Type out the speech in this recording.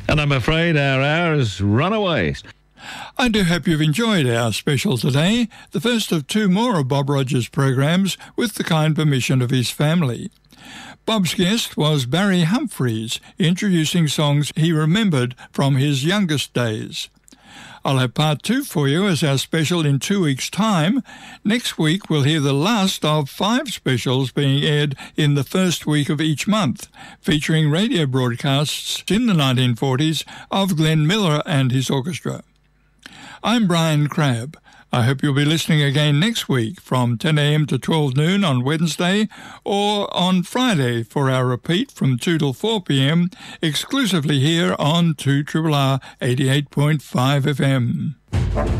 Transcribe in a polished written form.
And I'm afraid our hour has run away. I do hope you've enjoyed our special today, the first of two more of Bob Rogers' programs with the kind permission of his family. Bob's guest was Barry Humphries, introducing songs he remembered from his youngest days. I'll have part 2 for you as our special in 2 weeks' time. Next week we'll hear the last of 5 specials being aired in the first week of each month, featuring radio broadcasts in the 1940s of Glenn Miller and his orchestra. I'm Brian Crabb. I hope you'll be listening again next week from 10 a.m. to 12 noon on Wednesday or on Friday for our repeat from 2 till 4 p.m. exclusively here on 2RRR 88.5 FM.